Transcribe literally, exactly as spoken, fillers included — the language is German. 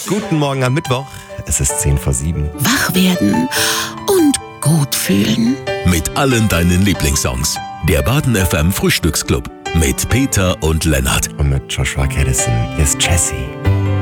Guten Morgen am Mittwoch. Es ist zehn vor sieben. Wach werden und gut fühlen. Mit allen deinen Lieblingssongs. Der Baden F M Frühstücksclub mit Peter und Lennart. Und mit Joshua Caddison. Hier ist Jessie.